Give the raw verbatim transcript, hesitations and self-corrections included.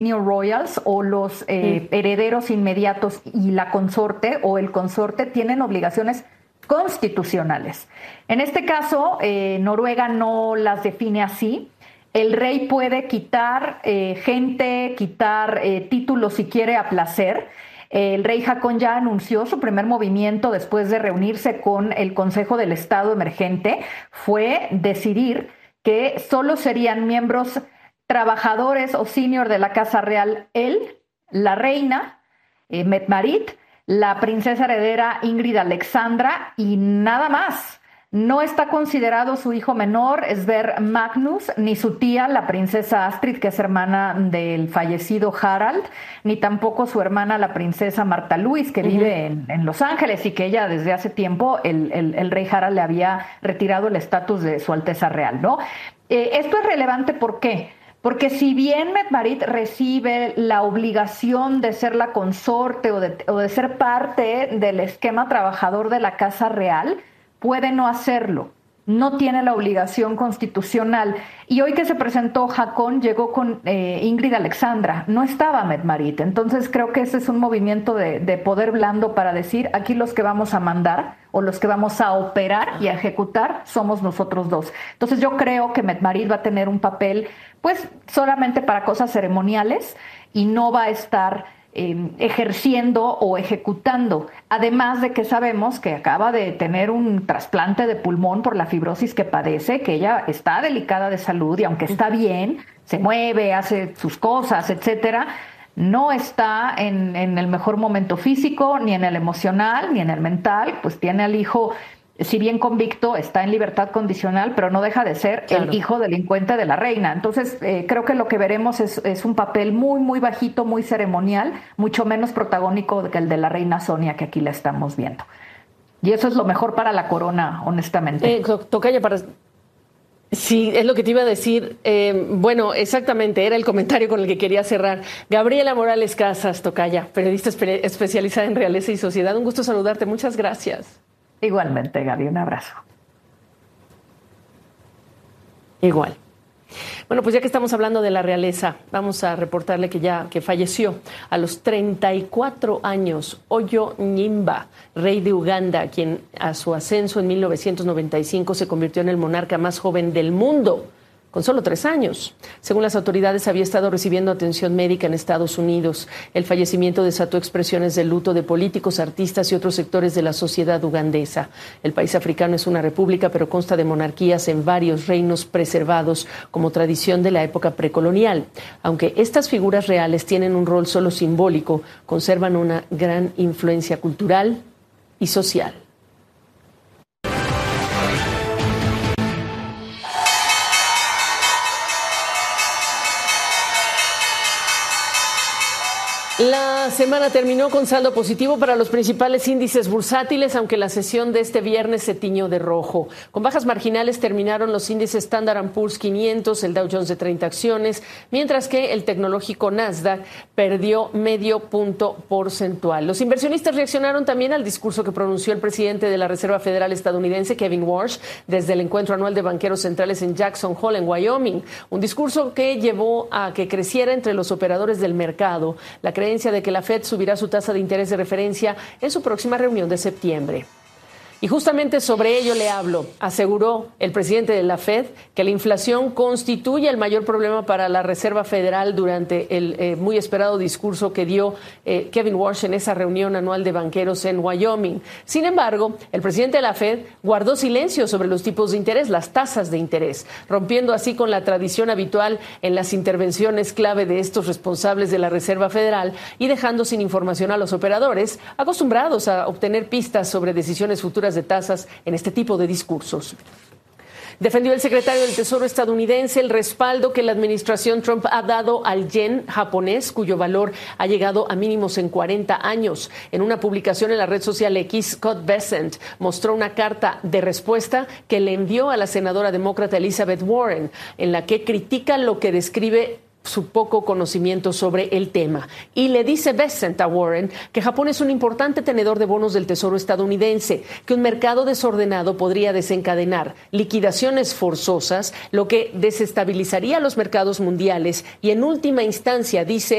New Royals o los eh, mm. herederos inmediatos y la consorte o el consorte tienen obligaciones constitucionales. En este caso, eh, Noruega no las define así. El rey puede quitar eh, gente, quitar eh, títulos si quiere a placer. El rey Haakon ya anunció su primer movimiento después de reunirse con el Consejo del Estado Emergente, fue decidir que solo serían miembros trabajadores o senior de la Casa Real él, la reina, eh, Mette-Marit, la princesa heredera Ingrid Alexandra y nada más. No está considerado su hijo menor, Sverre Magnus, ni su tía, la princesa Astrid, que es hermana del fallecido Harald, ni tampoco su hermana, la princesa Marta Louise, que uh-huh. vive en, en Los Ángeles y que ella desde hace tiempo, el, el, el rey Harald le había retirado el estatus de su Alteza Real, ¿no? Eh, esto es relevante, ¿por qué? Porque si bien Mette-Marit recibe la obligación de ser la consorte o de, o de ser parte del esquema trabajador de la Casa Real, puede no hacerlo, no tiene la obligación constitucional. Y hoy que se presentó Haakon, llegó con eh, Ingrid Alexandra, no estaba Mette-Marit. Entonces creo que ese es un movimiento de, de poder blando para decir, aquí los que vamos a mandar o los que vamos a operar y a ejecutar somos nosotros dos. Entonces yo creo que Mette-Marit va a tener un papel pues solamente para cosas ceremoniales y no va a estar Eh, ejerciendo o ejecutando, además de que sabemos que acaba de tener un trasplante de pulmón por la fibrosis que padece, que ella está delicada de salud y aunque está bien, se mueve, hace sus cosas, etcétera, no está en, en el mejor momento físico, ni en el emocional, ni en el mental, pues tiene al hijo, si bien convicto, está en libertad condicional, pero no deja de ser claro. el hijo delincuente de la reina. Entonces, eh, creo que lo que veremos es, es un papel muy, muy bajito, muy ceremonial, mucho menos protagónico que el de la reina Sonia, que aquí la estamos viendo. Y eso es lo mejor para la corona, honestamente. Eh, Tocaya, para... Sí, es lo que te iba a decir. Eh, bueno, exactamente, era el comentario con el que quería cerrar. Gabriela Morales Casas, Tocaya, periodista espe- especializada en realeza y sociedad. Un gusto saludarte, muchas gracias. Igualmente, Gaby, un abrazo. Igual. Bueno, pues ya que estamos hablando de la realeza, vamos a reportarle que ya que falleció a los treinta y cuatro años Oyo Nyimba, rey de Uganda, quien a su ascenso en mil novecientos noventa y cinco se convirtió en el monarca más joven del mundo, con solo tres años. Según las autoridades, había estado recibiendo atención médica en Estados Unidos. El fallecimiento desató expresiones de luto de políticos, artistas y otros sectores de la sociedad ugandesa. El país africano es una república, pero consta de monarquías en varios reinos preservados como tradición de la época precolonial. Aunque estas figuras reales tienen un rol solo simbólico, conservan una gran influencia cultural y social. La semana terminó con saldo positivo para los principales índices bursátiles, aunque la sesión de este viernes se tiñó de rojo. Con bajas marginales terminaron los índices Standard and Poor's quinientos, el Dow Jones de treinta acciones, mientras que el tecnológico Nasdaq perdió medio punto porcentual. Los inversionistas reaccionaron también al discurso que pronunció el presidente de la Reserva Federal estadounidense, Kevin Warsh, desde el encuentro anual de banqueros centrales en Jackson Hole, en Wyoming. Un discurso que llevó a que creciera entre los operadores del mercado la creencia de que la Fed subirá su tasa de interés de referencia en su próxima reunión de septiembre. Y justamente sobre ello le hablo. Aseguró el presidente de la Fed que la inflación constituye el mayor problema para la Reserva Federal durante el eh, muy esperado discurso que dio eh, Kevin Warsh en esa reunión anual de banqueros en Wyoming. Sin embargo, el presidente de la Fed guardó silencio sobre los tipos de interés, las tasas de interés, rompiendo así con la tradición habitual en las intervenciones clave de estos responsables de la Reserva Federal y dejando sin información a los operadores acostumbrados a obtener pistas sobre decisiones futuras de tasas en este tipo de discursos. Defendió el secretario del Tesoro estadounidense el respaldo que la administración Trump ha dado al yen japonés, cuyo valor ha llegado a mínimos en cuarenta años. En una publicación en la red social X, Scott Bessent mostró una carta de respuesta que le envió a la senadora demócrata Elizabeth Warren, en la que critica lo que describe su poco conocimiento sobre el tema. Y le dice Bessent a Warren que Japón es un importante tenedor de bonos del Tesoro estadounidense, que un mercado desordenado podría desencadenar liquidaciones forzosas, lo que desestabilizaría los mercados mundiales y en última instancia, dice,